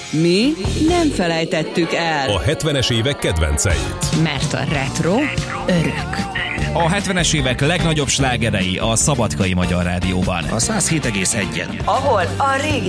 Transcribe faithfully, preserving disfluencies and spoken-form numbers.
Mi nem felejtettük el. A hetvenes évek kedvenceit. Mert a retro örök. A hetvenes évek legnagyobb slágerei a Szabadkai Magyar Rádióban. A száz hét egész egyen. Ahol a régi